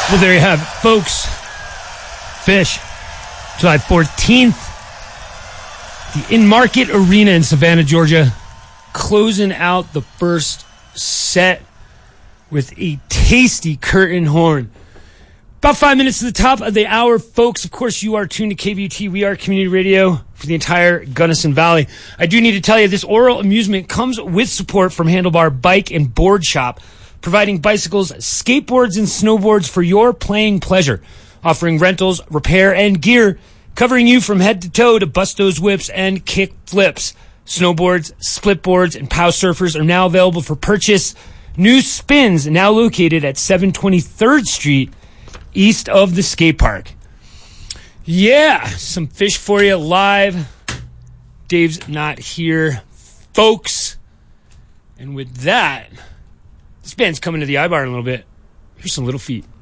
Well, there you have it, folks. Fish, July 14th. The In-Market Arena in Savannah, Georgia. Closing out the first set with a tasty curtain horn. About 5 minutes to the top of the hour, folks. Of course, you are tuned to KVUT. We are community radio for the entire Gunnison Valley. I do need to tell you, this oral amusement comes with support from Handlebar Bike and Board Shop, providing bicycles, skateboards, and snowboards for your playing pleasure, offering rentals, repair, and gear, covering you from head to toe to bust those whips and kick flips. Snowboards, split boards, and POW surfers are now available for purchase. New Spins, now located at 723rd Street, east of the skate park. Yeah, some fish for you live. Dave's not here, folks. And with that, this band's coming to the iBar in a little bit. Here's some Little Feat.